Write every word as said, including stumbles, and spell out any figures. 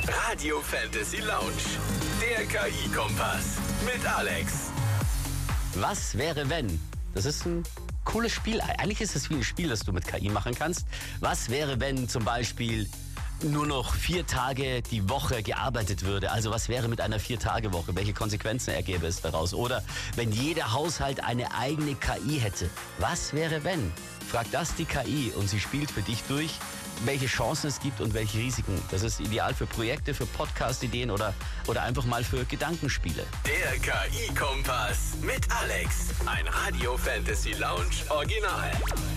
Radio Fantasy Lounge, der K I-Kompass mit Alex. Was wäre, wenn? Das ist ein cooles Spiel. Eigentlich ist es wie ein Spiel, das du mit K I machen kannst. Was wäre, wenn zum Beispiel nur noch vier Tage die Woche gearbeitet würde? Also was wäre mit einer Vier-Tage-Woche? Welche Konsequenzen ergäbe es daraus? Oder wenn jeder Haushalt eine eigene K I hätte? Was wäre, wenn? Frag das die K I und sie spielt für dich durch, welche Chancen es gibt und welche Risiken. Das ist ideal für Projekte, für Podcast-Ideen oder, oder einfach mal für Gedankenspiele. Der K I-Kompass mit Alex. Ein Radio Fantasy Lounge Original.